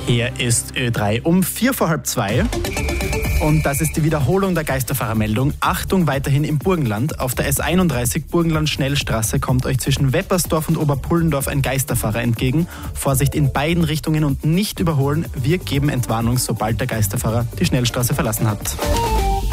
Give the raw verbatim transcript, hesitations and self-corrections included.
Hier ist Ö drei um vier vor halb zwei. Und das ist die Wiederholung der Geisterfahrermeldung. Achtung, weiterhin im Burgenland. Auf der S einunddreißig Burgenland-Schnellstraße kommt euch zwischen Weppersdorf und Oberpullendorf ein Geisterfahrer entgegen. Vorsicht in beiden Richtungen und nicht überholen. Wir geben Entwarnung, sobald der Geisterfahrer die Schnellstraße verlassen hat.